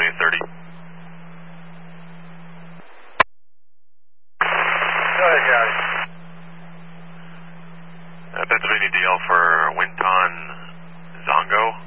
2830. Go ahead, Gary. Pennsylvania DL for Winton Zongo.